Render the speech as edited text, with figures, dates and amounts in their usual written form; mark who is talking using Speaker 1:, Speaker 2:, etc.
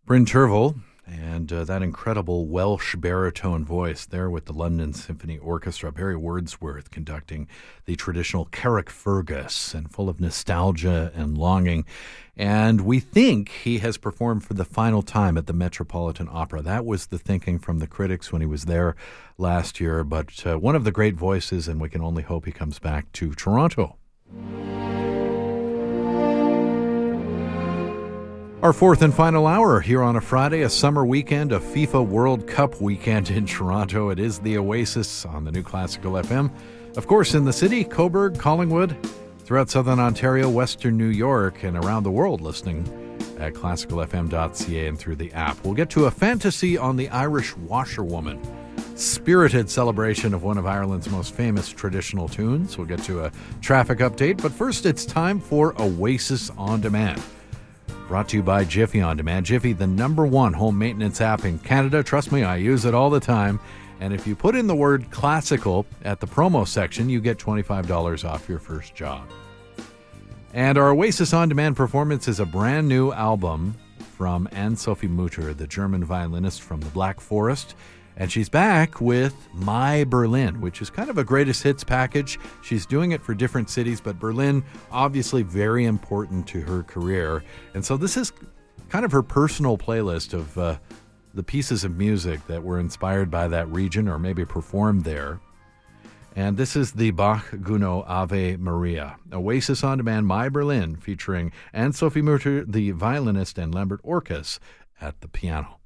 Speaker 1: Bryn Tervel and that incredible Welsh baritone voice there with the London Symphony Orchestra. Barry Wordsworth conducting the traditional Carrickfergus and full of nostalgia and longing. And we think he has performed for the final time at the Metropolitan Opera. That was the thinking from the critics when he was there last year. But one of the great voices, and we can only hope he comes back to Toronto. Our fourth and final hour here on a Friday, a summer weekend, a FIFA World Cup weekend in Toronto. It is the Oasis on the New Classical FM. Of course, in the city, Cobourg, Collingwood, throughout Southern Ontario, Western New York, and around the world listening at classicalfm.ca and through the app. We'll get to a fantasy on the Irish washerwoman. Spirited celebration of one of Ireland's most famous traditional tunes. We'll get to a traffic update, but first it's time for Oasis On Demand. Brought to you by Jiffy On Demand. Jiffy, the #1 home maintenance app in Canada. Trust me, I use it all the time. And if you put in the word classical at the promo section, you get $25 off your first job. And our Oasis On Demand performance is a brand new album from Anne-Sophie Mutter, the German violinist from the Black Forest. And she's back with My Berlin, which is kind of a greatest hits package. She's doing it for different cities, but Berlin, obviously very important to her career. And so this is kind of her personal playlist of the pieces of music that were inspired by that region or maybe performed there. And this is the Bach-Gounod Ave Maria. Oasis On Demand, My Berlin, featuring Anne-Sophie Mutter, the violinist, and Lambert Orcas at the piano.